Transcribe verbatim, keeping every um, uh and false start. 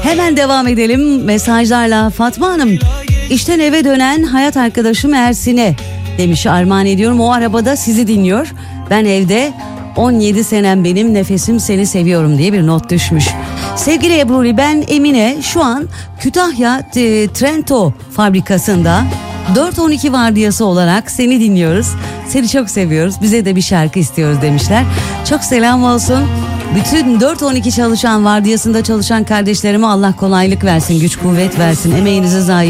Hemen devam edelim mesajlarla. Fatma Hanım, işten eve dönen hayat arkadaşım Ersin'e demiş, armağan ediyorum. O arabada sizi dinliyor. Ben evde, on yedi senem benim, nefesim seni seviyorum diye bir not düşmüş. Sevgili Ebruli, ben Emine, şu an Kütahya e, Trento fabrikasında dört on iki vardiyası olarak seni dinliyoruz. Seni çok seviyoruz. Bize de bir şarkı istiyoruz demişler. Çok selam olsun. Bütün dört on iki çalışan, vardiyasında çalışan kardeşlerime Allah kolaylık versin, güç kuvvet versin. Emeğinizi zayi